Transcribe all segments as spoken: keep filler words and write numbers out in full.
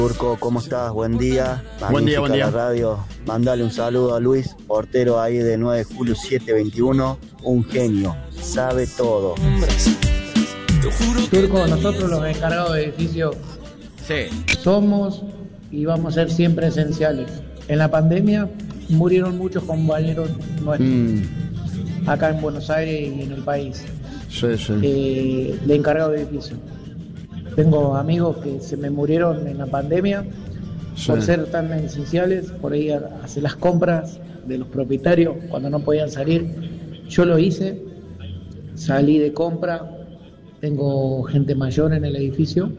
Turco, ¿cómo estás? Buen día. Buen día, buen día. La radio. Mandale un saludo a Luis, portero ahí de nueve de julio siete veintiuno. Un genio, sabe todo. Turco, nosotros los encargados de edificio Sí. somos y vamos a ser siempre esenciales. En la pandemia murieron muchos compañeros nuestros, Mm, acá en Buenos Aires y en el país, sí, sí. eh, de encargado de edificio. Tengo amigos que se me murieron en la pandemia Sí. por ser tan esenciales, por ir a hacer las compras de los propietarios cuando no podían salir. Yo lo hice, salí de compra, tengo gente mayor en el edificio,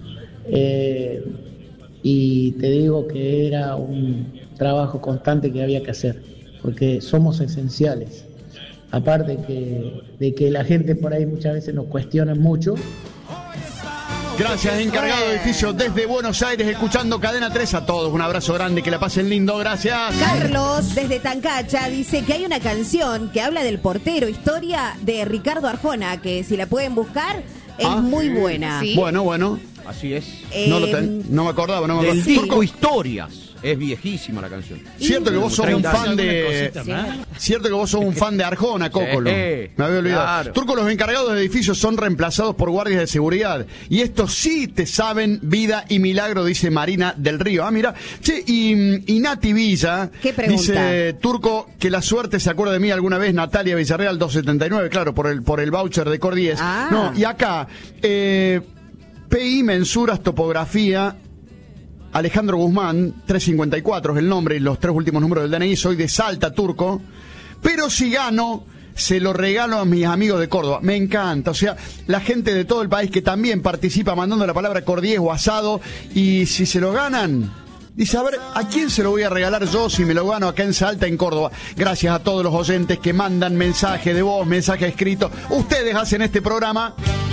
eh, y te digo que era un trabajo constante que había que hacer, porque somos esenciales. Aparte que, de que la gente por ahí muchas veces nos cuestiona mucho. Gracias, encargado de edificio desde Buenos Aires, escuchando Cadena tres. A todos un abrazo grande, que la pasen lindo, gracias. Carlos, desde Tancacha, dice que hay una canción que habla del portero, historia de Ricardo Arjona, que si la pueden buscar, es Ah, muy sí. buena. Sí. Bueno, bueno. Así es. Eh, No, lo ten- no me acordaba, no me Del acordaba. disco Historias. Es viejísima la canción. Cierto que vos sos un treinta fan de... Cierto que vos sos un fan de Arjona, Cócolo. Sí, Me había olvidado. claro. Turco, los encargados de edificios son reemplazados por guardias de seguridad. Y estos sí te saben vida y milagro, dice Marina del Río. Ah, mira. Che, y, y Nati Villa ¿Qué pregunta? dice, Turco, que la suerte se acuerda de mí alguna vez, Natalia Villarreal doscientos setenta y nueve, claro, por el, por el voucher de Cor diez. Ah. No, y acá, eh, P I Mensuras Topografía, Alejandro Guzmán, trescientos cincuenta y cuatro es el nombre y los tres últimos números del D N I. Soy de Salta, Turco, pero si gano, se lo regalo a mis amigos de Córdoba. Me encanta, o sea, la gente de todo el país que también participa mandando la palabra cordies o asado, y si se lo ganan, dice, a ver, ¿a quién se lo voy a regalar yo si me lo gano acá en Salta, en Córdoba? Gracias a todos los oyentes que mandan mensaje de voz, mensaje escrito. Ustedes hacen este programa